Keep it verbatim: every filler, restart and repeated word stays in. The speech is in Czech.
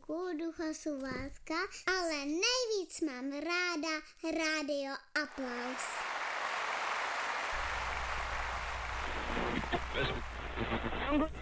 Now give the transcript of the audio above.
Slunku, Ducha Suvátka, ale nejvíc mám ráda Rádio Aplaus.